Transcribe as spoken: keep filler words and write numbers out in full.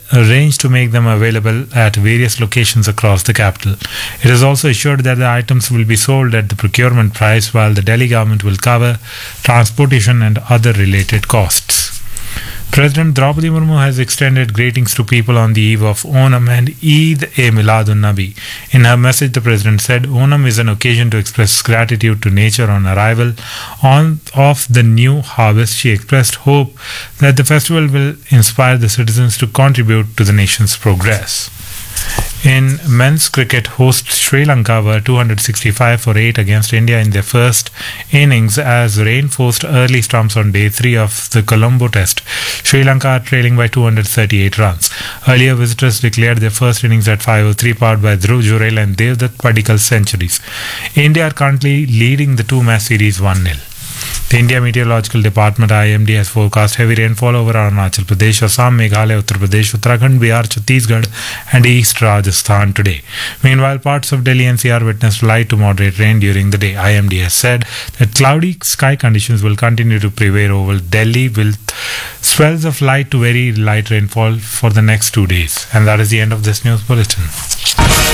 arranged to make them available at various locations across the capital. It is also assured that the items will be sold at the procurement price, while the Delhi government will cover transportation and other related costs. President Draupadi Murmu has extended greetings to people on the eve of Onam and Eid-e-Miladun-Nabi. In her message, the President said, Onam is an occasion to express gratitude to nature on arrival on, of the new harvest. She expressed hope that the festival will inspire the citizens to contribute to the nation's progress. In men's cricket, hosts Sri Lanka were two hundred sixty-five for eight against India in their first innings as rain forced early stumps on day three of the Colombo Test. Sri Lanka are trailing by two hundred thirty-eight runs. Earlier, visitors declared their first innings at five oh three, powered by Dhruv Jurel and Devdutt Padikkal centuries. India are currently leading the two-match series one nil. The India Meteorological Department I M D has forecast heavy rainfall over Arunachal Pradesh, Assam, Meghalaya, Uttar Pradesh, Uttarakhand, Bihar, Chhattisgarh and East Rajasthan today. Meanwhile, parts of Delhi N C R witnessed light to moderate rain during the day. I M D has said that cloudy sky conditions will continue to prevail over Delhi with spells of light to very light rainfall for the next two days. And that is the end of this news bulletin.